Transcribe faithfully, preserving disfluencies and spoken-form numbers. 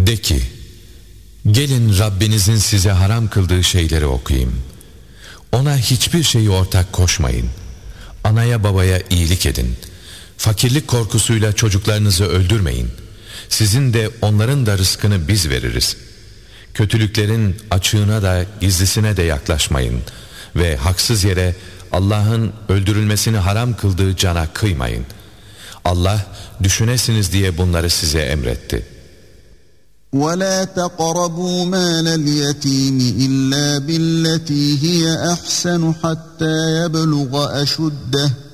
De ki, gelin Rabbinizin size haram kıldığı şeyleri okuyayım. Ona hiçbir şeyi ortak koşmayın. Anaya babaya iyilik edin. Fakirlik korkusuyla çocuklarınızı öldürmeyin. Sizin de onların da rızkını biz veririz. Kötülüklerin açığına da gizlisine de yaklaşmayın. Ve haksız yere Allah'ın öldürülmesini haram kıldığı cana kıymayın. Allah düşünesiniz diye bunları size emretti. وَلَا تَقْرَبُوا مَالَ الْيَتِيمِ إِلَّا بِالَّتِي هِيَ أَحْسَنُ حَتَّى يَبْلُغَ أَشُدَّهُ